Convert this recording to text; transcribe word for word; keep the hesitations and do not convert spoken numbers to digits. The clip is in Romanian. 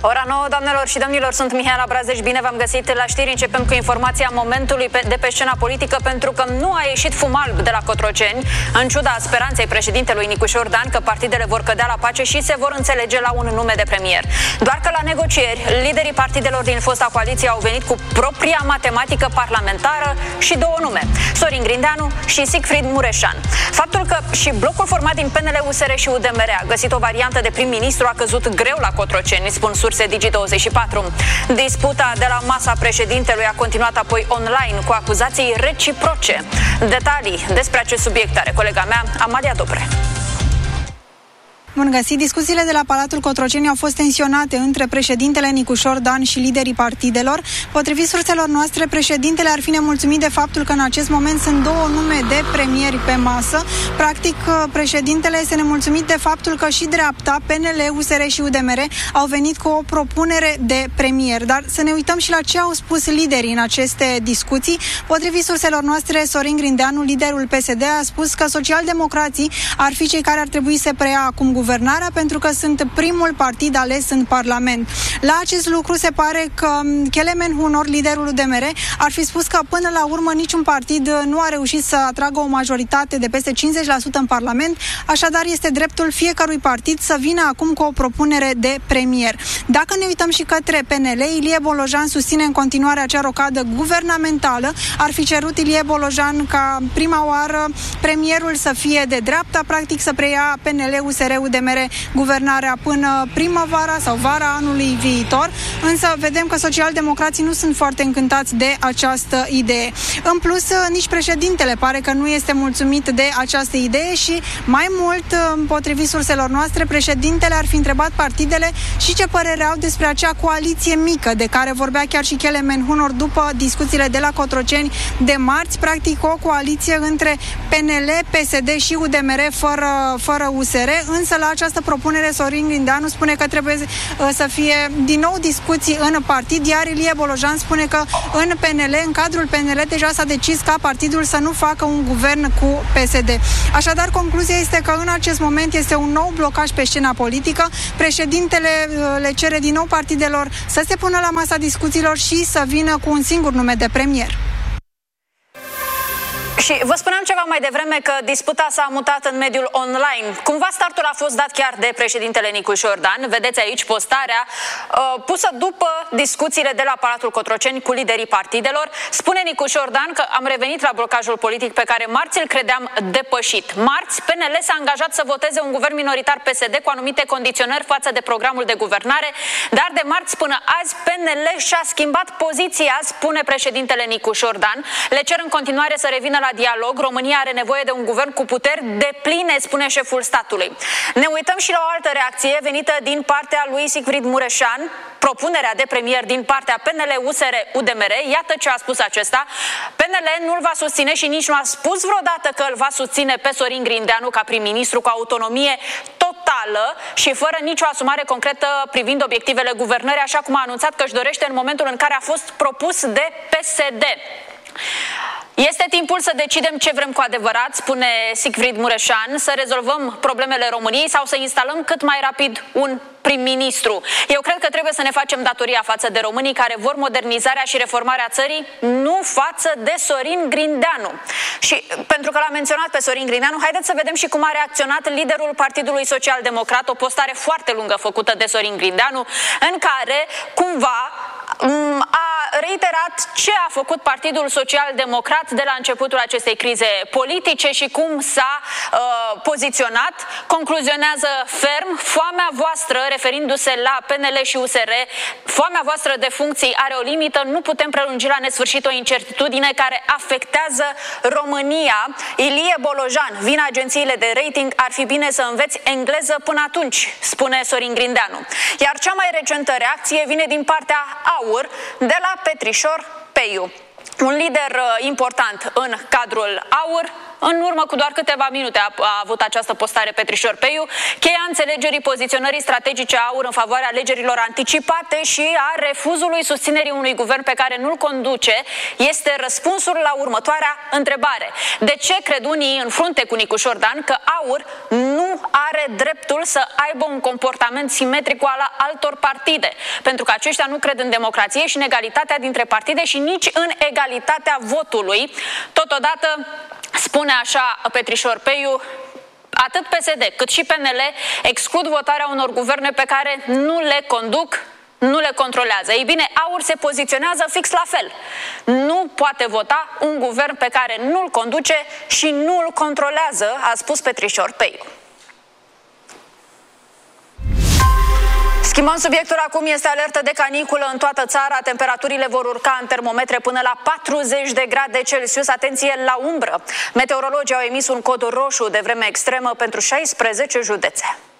Ora nouă, doamnelor și domnilor, sunt Mihaela Brazdeș, bine v-am găsit la știri. Începem cu informația momentului de pe scena politică, pentru că nu a ieșit fum alb de la Cotroceni, în ciuda speranței președintelui Nicușor Dan că partidele vor cădea la pace și se vor înțelege la un nume de premier. Doar că la negocieri, liderii partidelor din fosta coaliție au venit cu propria matematică parlamentară și două nume, Sorin Grindeanu și Siegfried Mureșan. Faptul că și blocul format din P N L, U S R și U D M R a găsit o variantă de prim-ministru a căzut greu la Cotroceni, spun surse Digi douăzeci și patru. Disputa de la masa președintelui a continuat apoi online cu acuzații reciproce. Detalii despre acest subiect are colega mea, Amalia Dobre. Bun găsit! Discuțiile de la Palatul Cotroceni au fost tensionate între președintele Nicușor Dan și liderii partidelor. Potrivit surselor noastre, președintele ar fi nemulțumit de faptul că în acest moment sunt două nume de premieri pe masă. Practic, președintele este nemulțumit de faptul că și dreapta, P N L, U S R și U D M R au venit cu o propunere de premier. Dar să ne uităm și la ce au spus liderii în aceste discuții. Potrivit surselor noastre, Sorin Grindeanu, liderul P S D, a spus că socialdemocrații ar fi cei care ar trebui să preia acum guvernarea, pentru că sunt primul partid ales în Parlament. La acest lucru se pare că Kelemen Hunor, liderul U D M R, ar fi spus că până la urmă niciun partid nu a reușit să atragă o majoritate de peste cincizeci la sută în Parlament, așadar este dreptul fiecărui partid să vină acum cu o propunere de premier. Dacă ne uităm și către P N L, Ilie Bolojan susține în continuare acea rocadă guvernamentală. Ar fi cerut Ilie Bolojan ca prima oară premierul să fie de dreapta, practic să preia P N L, U S R, U D M R guvernarea până primăvara sau vara anului viitor, însă vedem că socialdemocrații nu sunt foarte încântați de această idee. În plus, nici președintele pare că nu este mulțumit de această idee și, mai mult, potrivit surselor noastre, președintele ar fi întrebat partidele și ce părere au despre acea coaliție mică de care vorbea chiar și Kelemen Hunor după discuțiile de la Cotroceni de marți, practic o coaliție între P N L, P S D și U D M R fără, fără U S R, însă la această propunere Sorin Grindeanu spune că trebuie uh, să fie din nou discuții în partid, iar Ilie Bolojan spune că în P N L, în cadrul P N L, deja s-a decis ca partidul să nu facă un guvern cu P S D. Așadar, concluzia este că în acest moment este un nou blocaj pe scena politică. Președintele uh, le cere din nou partidelor să se pună la masa discuțiilor și să vină cu un singur nume de premier. Și vă spuneam ceva mai devreme că disputa s-a mutat în mediul online. Cumva startul a fost dat chiar de președintele Nicușor Dan. Vedeți aici postarea uh, pusă după discuțiile de la Palatul Cotroceni cu liderii partidelor. Spune Nicușor Dan că am revenit la blocajul politic pe care marți îl credeam depășit. Marți, P N L s-a angajat să voteze un guvern minoritar P S D cu anumite condiționări față de programul de guvernare, dar de marți până azi P N L și-a schimbat poziția, spune președintele Nicușor Dan. Le cer în continuare să revină la dialog. România are nevoie de un guvern cu puteri depline, spune șeful statului. Ne uităm și la o altă reacție venită din partea lui Siegfried Mureșan, propunerea de premier din partea P N L, U S R, U D M R. Iată ce a spus acesta. P N L nu-l va susține și nici nu a spus vreodată că îl va susține pe Sorin Grindeanu ca prim-ministru cu autonomie totală și fără nicio asumare concretă privind obiectivele guvernării, așa cum a anunțat că își dorește în momentul în care a fost propus de P S D. Este timpul să decidem ce vrem cu adevărat, spune Siegfried Mureșan, să rezolvăm problemele României sau să instalăm cât mai rapid un prim-ministru. Eu cred că trebuie să ne facem datoria față de românii care vor modernizarea și reformarea țării, nu față de Sorin Grindeanu. Și pentru că l-a menționat pe Sorin Grindeanu, haideți să vedem și cum a reacționat liderul Partidului Social Democrat, o postare foarte lungă făcută de Sorin Grindeanu, în care cumva a reiterat ce a făcut Partidul Social Democrat de la începutul acestei crize politice și cum s-a uh, poziționat. Concluzionează ferm: foamea voastră, referindu-se la P N L și U S R, foamea voastră de funcții are o limită, nu putem prelungi la nesfârșit o incertitudine care afectează România. Ilie Bolojan: vin agențiile de rating, ar fi bine să înveți engleză până atunci, spune Sorin Grindeanu. Iar cea mai recentă reacție vine din partea AUR, de la Petrișor Peiu, un lider uh, important în cadrul AUR. În urmă cu doar câteva minute a, a avut această postare Petrișor Peiu, cheia înțelegerii poziționării strategice a AUR în favoarea alegerilor anticipate și a refuzului susținerii unui guvern pe care nu-l conduce este răspunsul la următoarea întrebare: de ce cred unii în frunte cu Nicușor Dan că AUR nu nu are dreptul să aibă un comportament simetric cu al altor partide, pentru că aceștia nu cred în democrație și în egalitatea dintre partide și nici în egalitatea votului. Totodată spune așa Petrișor Peiu: atât P S D cât și P N L exclud votarea unor guverne pe care nu le conduc, nu le controlează. Ei bine, AUR se poziționează fix la fel. Nu poate vota un guvern pe care nu-l conduce și nu-l controlează, a spus Petrișor Peiu. Schimbăm subiectul acum, este alertă de caniculă în toată țara. Temperaturile vor urca în termometre până la patruzeci de grade Celsius. Atenție la umbră! Meteorologii au emis un cod roșu de vreme extremă pentru șaisprezece județe.